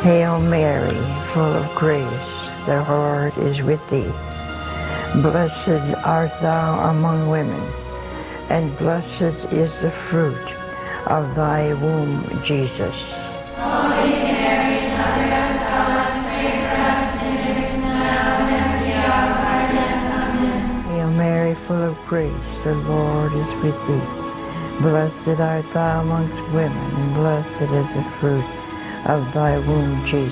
Hail Mary, full of grace, the Lord is with thee. Blessed art thou among women, and blessed is the fruit of thy womb, Jesus. Holy Mary, Mother of God, pray for us sinners now and at the hour of our death. Amen. Hail Mary, full of grace, the Lord is with thee. Blessed art thou amongst women, and blessed is the fruit of thy womb, Jesus.